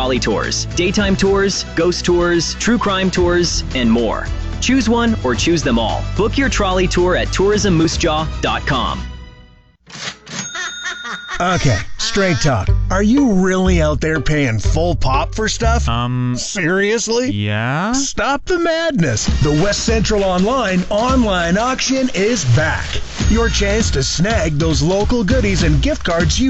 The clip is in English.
trolley tours, daytime tours, ghost tours, true crime tours, and more. Choose one or choose them all. Book your trolley tour at tourismmoosejaw.com. Okay, straight talk. Are you really out there paying full pop for stuff? Seriously? Yeah? Stop the madness. The West Central online auction is back. Your chance to snag those local goodies and gift cards you